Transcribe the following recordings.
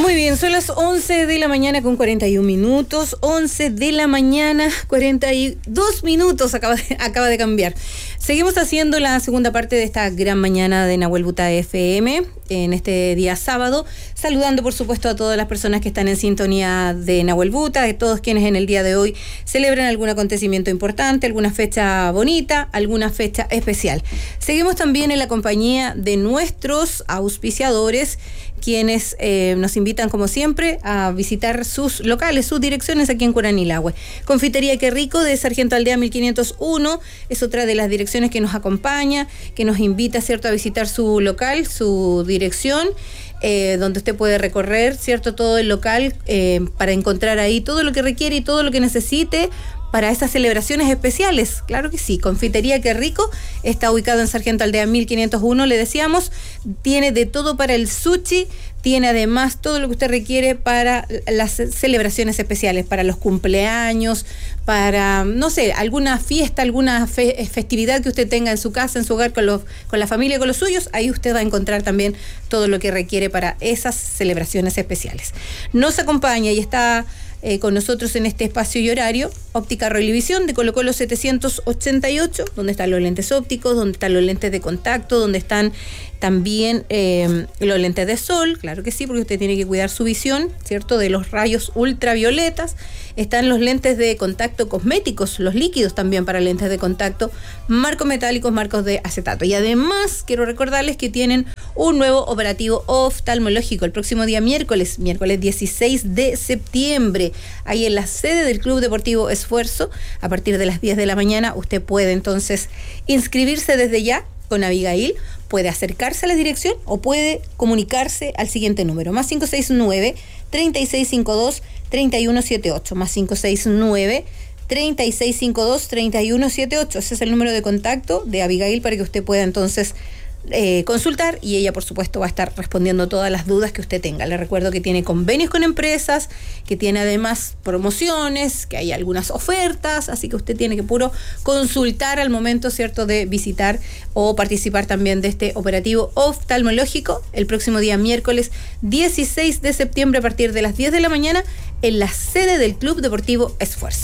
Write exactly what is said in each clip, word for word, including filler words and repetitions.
Muy bien, son las once de la mañana con cuarenta y un minutos, once de la mañana, cuarenta y dos minutos, acaba de, acaba de cambiar. Seguimos haciendo la segunda parte de esta gran mañana de Nahuel Buta F M en este día sábado, saludando por supuesto a todas las personas que están en sintonía de Nahuel Buta, de todos quienes en el día de hoy celebran algún acontecimiento importante, alguna fecha bonita, alguna fecha especial. Seguimos también en la compañía de nuestros auspiciadores, quienes eh, nos invitan como siempre a visitar sus locales, sus direcciones aquí en Curanilahue. Confitería Qué Rico de Sargento Aldea mil quinientos uno es otra de las direcciones que nos acompaña, que nos invita, ¿cierto?, a visitar su local, su dirección, eh, donde usted puede recorrer, ¿cierto?, todo el local eh, para encontrar ahí todo lo que requiere y todo lo que necesite para esas celebraciones especiales. Claro que sí, Confitería Qué Rico está ubicado en Sargento Aldea mil quinientos uno, le decíamos, tiene de todo para el sushi, tiene además todo lo que usted requiere para las celebraciones especiales, para los cumpleaños, para, no sé, alguna fiesta, alguna fe, festividad que usted tenga en su casa, en su hogar, con, los, con la familia, con los suyos, ahí usted va a encontrar también todo lo que requiere para esas celebraciones especiales. Nos acompaña y está Eh, con nosotros en este espacio y horario, Óptica Relivisión de Colo Colo setecientos ochenta y ocho, donde están los lentes ópticos, donde están los lentes de contacto, donde están también eh, los lentes de sol, claro que sí, porque usted tiene que cuidar su visión, ¿cierto?, de los rayos ultravioletas. Están los lentes de contacto cosméticos, los líquidos también para lentes de contacto, marcos metálicos, marcos de acetato. Y además, quiero recordarles que tienen un nuevo operativo oftalmológico el próximo día miércoles, miércoles dieciséis de septiembre, ahí en la sede del Club Deportivo Esfuerzo, a partir de las diez de la mañana. Usted puede entonces inscribirse desde ya con Abigail, puede acercarse a la dirección o puede comunicarse al siguiente número, más cinco seis nueve, tres seis cinco dos, tres uno siete ocho, más cinco seis nueve, tres seis cinco dos, tres uno siete ocho. Ese es el número de contacto de Abigail para que usted pueda entonces Eh, consultar, y ella por supuesto va a estar respondiendo todas las dudas que usted tenga. Le recuerdo que tiene convenios con empresas, que tiene además promociones, que hay algunas ofertas, así que usted tiene que puro consultar al momento, ¿cierto?, de visitar o participar también de este operativo oftalmológico el próximo día miércoles dieciséis de septiembre a partir de las diez de la mañana en la sede del Club Deportivo Esfuerzo.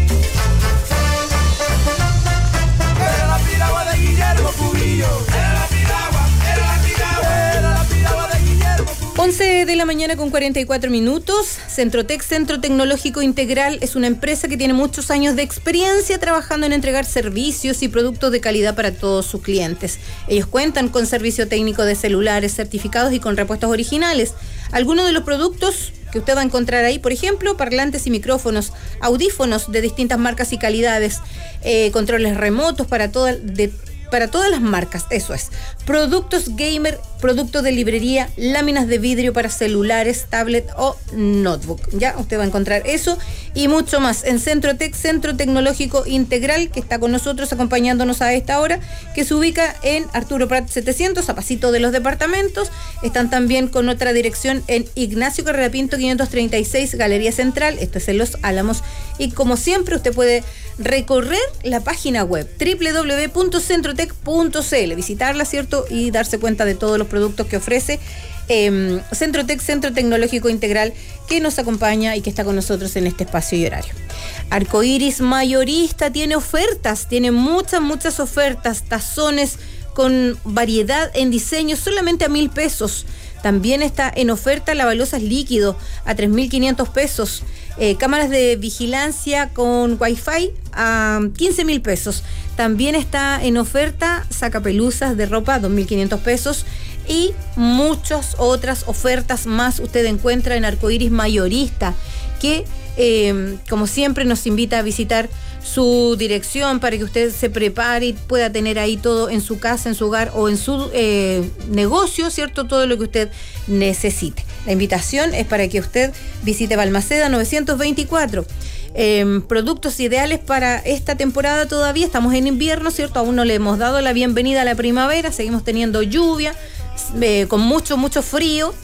Era la piragua de Guillermo Cubillo. Era la piragua, era la piragua, era la piragua de Guillermo Cubillo. once de la mañana con cuarenta y cuatro minutos. Centrotec, Centro Tecnológico Integral, es una empresa que tiene muchos años de experiencia trabajando en entregar servicios y productos de calidad para todos sus clientes. Ellos cuentan con servicio técnico de celulares certificados y con repuestos originales. Algunos de los productos que usted va a encontrar ahí, por ejemplo, parlantes y micrófonos, audífonos de distintas marcas y calidades, eh, controles remotos para toda, de, para todas las marcas, eso es. Productos gamer, productos de librería, láminas de vidrio para celulares, tablet o notebook. Ya, usted va a encontrar eso y mucho más en Centrotec, Centro Tecnológico Integral, que está con nosotros acompañándonos a esta hora, que se ubica en Arturo Prat setecientos, a pasito de los departamentos. Están también con otra dirección en Ignacio Carrera Pinto quinientos treinta y seis, Galería Central, esto es en Los Álamos. Y como siempre, usted puede recorrer la página web doble u doble u doble u punto centrotec punto c l, visitarla, ¿cierto?, y darse cuenta de todos los productos que ofrece eh, Centrotec, Centro Tecnológico Integral, que nos acompaña y que está con nosotros en este espacio y horario. Arcoiris Mayorista tiene ofertas, tiene muchas, muchas ofertas, tazones con variedad en diseño solamente a mil pesos. También está en oferta lavalosas líquido a tres mil quinientos pesos. Eh, cámaras de vigilancia con Wi-Fi a quince mil pesos. También está en oferta sacapelusas de ropa dos mil quinientos pesos. Y muchas otras ofertas más usted encuentra en Arcoiris Mayorista, que eh, como siempre nos invita a visitar su dirección para que usted se prepare y pueda tener ahí todo en su casa, en su hogar o en su eh, negocio, ¿cierto? Todo lo que usted necesite. La invitación es para que usted visite Balmaceda novecientos veinticuatro. Eh, productos ideales para esta temporada todavía. Estamos en invierno, ¿cierto? Aún no le hemos dado la bienvenida a la primavera. Seguimos teniendo lluvia, eh, con mucho, mucho frío.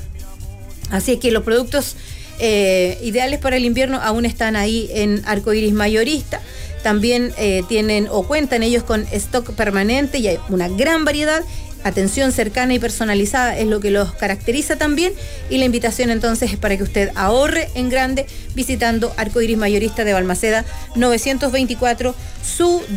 Así es que los productos eh, ideales para el invierno aún están ahí en Arcoiris Mayorista. También eh, tienen o cuentan ellos con stock permanente y hay una gran variedad Atención cercana y personalizada es lo que los caracteriza también, y la invitación entonces es para que usted ahorre en grande visitando Arcoiris Mayorista de Balmaceda novecientos veinticuatro, su